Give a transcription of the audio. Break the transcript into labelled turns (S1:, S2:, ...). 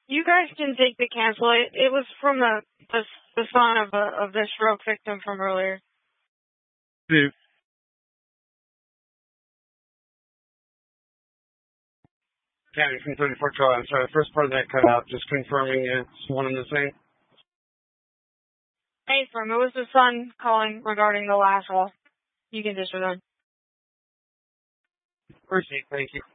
S1: You guys can take the cancel. It was from the son of the stroke victim from earlier.
S2: Dude. County from 34 Charlie. I'm sorry, the first part of that cut out. Just confirming it's one and the same.
S1: Hey, from it was the son calling regarding the last call. You can disregard.
S2: Appreciate it. Thank you.